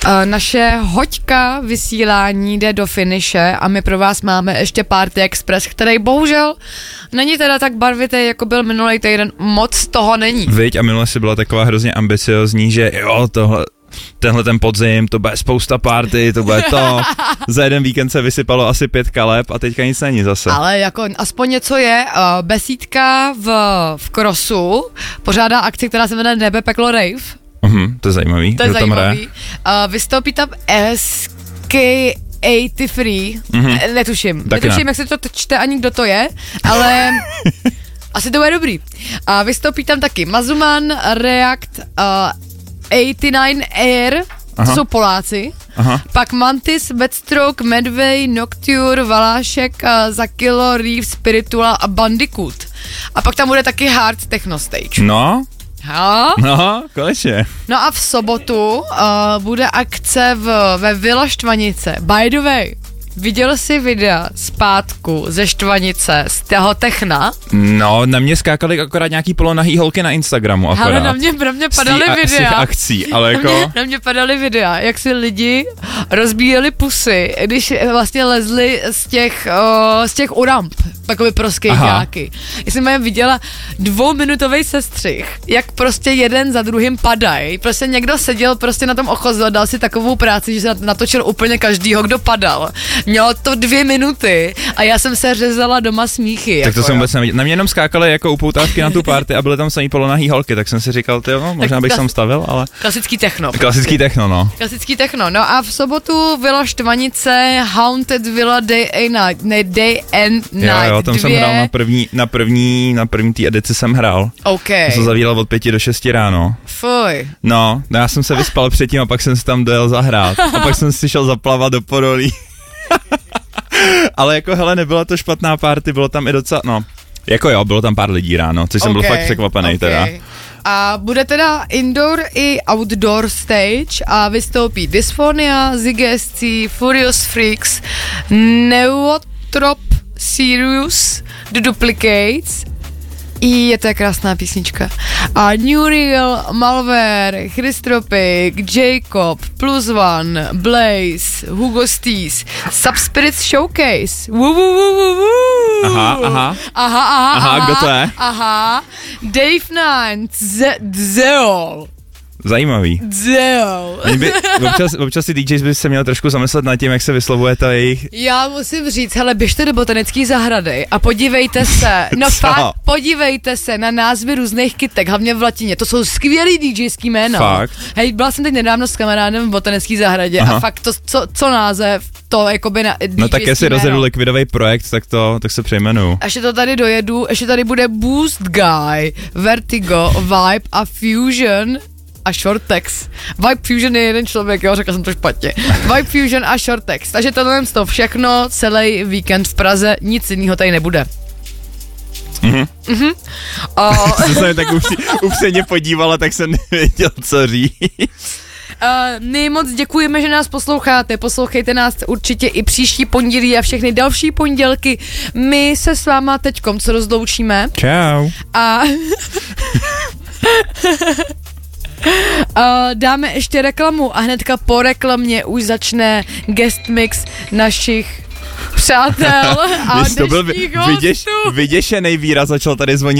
Naše hoďka vysílání jde do finiše a my pro vás máme ještě Party Express, který bohužel není teda tak barvitý, jako byl minulý týden, moc toho není. Viď, a minule si byla taková hrozně ambiciozní, že jo, tenhle ten podzim, to bude spousta party, to bude to. Za jeden víkend se vysypalo asi 5 kaleb a teďka nic není zase. Ale jako aspoň něco je. Besídka v Krosu pořádá akci, která se jmenuje Nebe, peklo, rave. To je zajímavý. To je zajímavý. Vystoupí tam SK83. Netuším, jak se to čte ani kdo to je, ale asi to bude dobrý. Vystoupí tam taky Mazuman, React, 89 Air, to jsou Poláci. Pak Mantis, Bedstroke, Medway, Nocture, Valášek, Zakilo, Reeve, Spiritual a Bandicoot. A pak tam bude taky Hard Techno Stage. No, konečně. No a v sobotu bude akce ve Villa Štvanice. By the way, viděl jsi videa zpátku ze Štvanice, z toho techna? No, na mě skákaly akorát nějaký polonahý holky na Instagramu akorát. Ale na mě padaly videa. Z těch akcí, ale jako... Na mě padaly videa, jak si lidi rozbíjeli pusy, když vlastně lezli z těch uramp, takový pro skejťáky. Já jsem viděla 2minutový sestřih, jak prostě jeden za druhým padají. Prostě někdo seděl prostě na tom ochozu a dal si takovou práci, že se natočil úplně každýho, kdo padal. Mělo to 2 minuty a já jsem se řezala doma smíchy. Tak to jsem vůbec neviděl. Na mě jenom skákaly jako upoutávky na tu party a byly tam samý polonahý holky, tak jsem si říkal, možná bych tam stavil, ale... Klasický techno. Klasický techno. No a v sobotu Villa Štvanice, Haunted Villa Day and Night. Jo, tam jsem hrál na první té edici jsem hrál. OK. Já jsem zavíral od 5 do 6 ráno. Fuj. No, já jsem se vyspal předtím a pak jsem si tam dojel zahrát. A pak jsem si šel zaplavat do Podolí. Ale jako hele, nebyla to špatná party, bylo tam i docela, bylo tam pár lidí ráno, což jsem byl fakt překvapený teda. A bude teda indoor i outdoor stage a vystoupí Dysphonia, Ziggy, Furious Freaks, Neurotrop, Sirius, The Duplicates. Je to krásná písnička. A New Real, Malware, Christropic, Jacob, Plus One, Blaze, Hugo Stees, Subspirits Showcase. Aha, kdo to je? Dave Nine, Zeol. Zajímavý. Občas si DJs by se měl trošku zamyslet nad tím, jak se vyslovuje to jejich... Já musím říct, hele, běžte do botanické zahrady a podívejte se, podívejte se na názvy různých kytek, hlavně v latině, to jsou skvělý DJský jména. Fakt? Hej, byla jsem teď nedávno s kamarádem v botanické zahradě a fakt co název, to jakoby na DJský No tak jestli rozjedu likvidový projekt, tak se přejmenuju. Až to tady dojedu, ještě tady bude Boost Guy, Vertigo, Vibe a Fusion a Shortex. Vibe Fusion je jeden člověk, jo, řekla jsem to špatně. Vibe Fusion a Shortex. Takže tohle to všechno, celý víkend v Praze, nic jiného tady nebude. Jsem se tak upřeně podívala, tak jsem nevěděl, co říct. My moc děkujeme, že nás posloucháte. Poslouchejte nás určitě i příští pondělí a všechny další pondělky. My se s váma teďkom co rozloučíme. Čau. A dáme ještě reklamu a hnedka po reklamě už začne guest mix našich přátel a dnešních hostů. Vyděšenej výraz, začal tady zvonit